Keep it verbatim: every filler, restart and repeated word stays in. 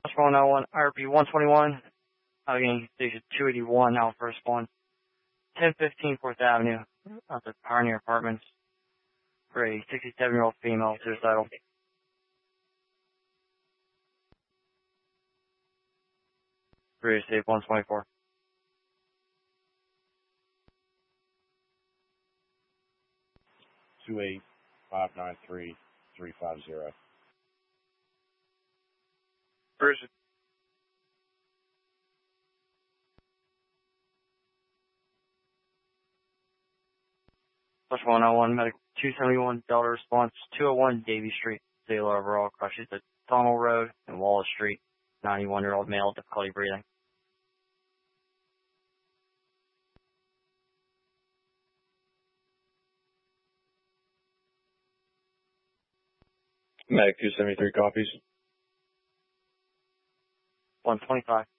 one oh one, R P one twenty-one, Allegheny Station two eighty-one, now first one, ten fifteen fourth Avenue, at the Pioneer Apartments, for a sixty-seven-year-old female suicidal. Ready to save one twenty-four. Two eight five nine three three five zero. Bruce. Plus one oh one, medical two seventy-one, Delta response, two oh one Davie Street, Sailor overall, crushes at Donald Road and Wallace Street, ninety-one-year-old male, difficulty breathing. Medic two seventy-three copies. one twenty-five.